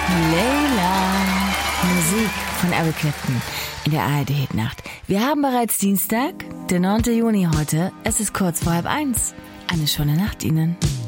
Layla. Musik von Eric Clapton in der ARD-Hitnacht. Wir haben bereits Dienstag, der 9. Juni heute. Es ist kurz vor 12:30. Eine schöne Nacht Ihnen.